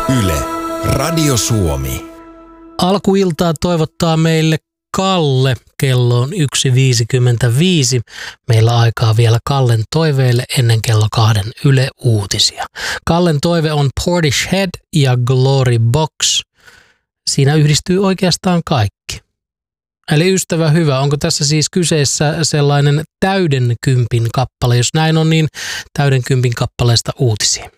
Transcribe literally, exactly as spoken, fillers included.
Yle, Radio Suomi. Alkuiltaa toivottaa meille Kalle. Kello on yksi viisikymmentäviisi. Meillä aikaa vielä Kallen toiveille ennen kello kahden Yle Uutisia. Kallen toive on Portishead ja Glory Box. Siinä yhdistyy oikeastaan kaikki. Eli ystävä hyvä, onko tässä siis kyseessä sellainen täyden kympin kappale? Jos näin on, niin täyden kympin kappaleesta uutisia.